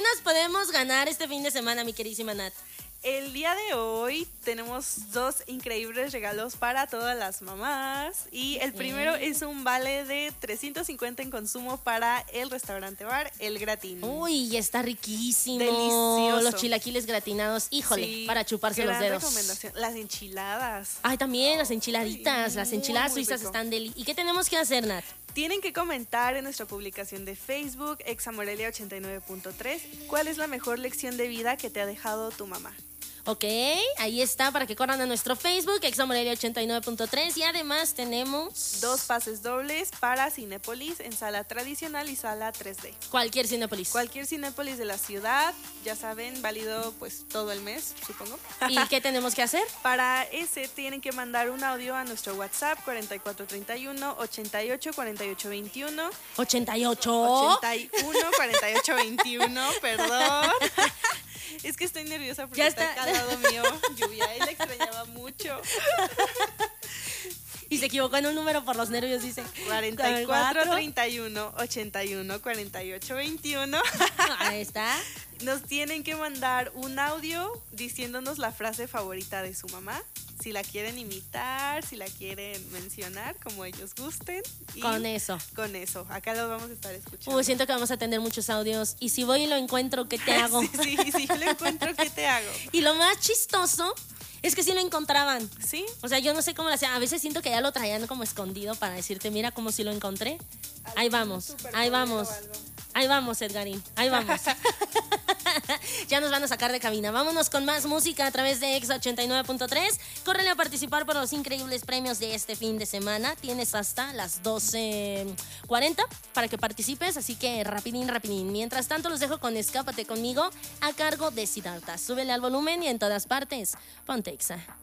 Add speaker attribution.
Speaker 1: nos podemos ganar este fin de semana, mi queridísima Nat?
Speaker 2: El día de hoy tenemos 2 increíbles regalos para todas las mamás. Y el primero es un vale de 350 en consumo para el restaurante bar El Gratín.
Speaker 1: Uy, está riquísimo.
Speaker 2: Delicioso.
Speaker 1: Los chilaquiles gratinados, híjole,
Speaker 2: Sí,
Speaker 1: para chuparse los
Speaker 2: gran
Speaker 1: dedos.
Speaker 2: recomendación. Las enchiladas.
Speaker 1: Ay, también las enchiladitas,
Speaker 2: Ay,
Speaker 1: las
Speaker 2: muy,
Speaker 1: enchiladas
Speaker 2: muy
Speaker 1: suizas
Speaker 2: rico.
Speaker 1: están deli. ¿Y qué tenemos que hacer, Nat?
Speaker 2: Tienen que comentar en nuestra publicación de Facebook, Examorelia 89.3, cuál es la mejor lección de vida que te ha dejado tu mamá.
Speaker 1: Ok, ahí está para que corran a nuestro Facebook, Examorelia 89.3, y además tenemos
Speaker 2: 2 pases dobles para Cinépolis en sala tradicional y sala 3D.
Speaker 1: cualquier Cinépolis.
Speaker 2: Cualquier Cinépolis de la ciudad, ya saben, válido pues todo el mes, supongo.
Speaker 1: ¿Y qué tenemos que hacer?
Speaker 2: Para ese tienen que mandar un audio a nuestro WhatsApp 4431 88 48 21
Speaker 1: 88.
Speaker 2: 81 48 21, perdón. Es que estoy nerviosa porque
Speaker 1: Ya
Speaker 2: está
Speaker 1: está.
Speaker 2: acá al lado mío Lluvia y la extrañaba mucho.
Speaker 1: Y se equivocó en un número por los nervios, dice.
Speaker 2: 44 31 81 48 21.
Speaker 1: Ahí está.
Speaker 2: Nos tienen que mandar un audio diciéndonos la frase favorita de su mamá. Si la quieren imitar, si la quieren mencionar, como ellos gusten. Y
Speaker 1: Con eso.
Speaker 2: con eso, acá lo vamos a estar escuchando.
Speaker 1: Uy, siento que vamos a tener muchos audios. Y si voy y lo encuentro, ¿qué te hago?
Speaker 2: Sí, yo lo encuentro, ¿qué te hago?
Speaker 1: Y lo más chistoso es que sí lo encontraban.
Speaker 2: ¿Sí?
Speaker 1: O sea, yo no sé cómo lo hacían. A veces siento que ya lo traían como escondido para decirte, mira cómo sí lo encontré. Ahí vamos, ahí vamos. Ahí vamos, Edgarín, ahí vamos. Ya nos van a sacar de cabina. Vámonos con más música a través de Exa 89.3. Córrele a participar por los increíbles premios de este fin de semana. Tienes hasta las 12:40 para que participes, así que rapidín, rapidín. Mientras tanto, los dejo con Escápate conmigo a cargo de Siddhartha. Súbele al volumen y en todas partes, ponte Exa.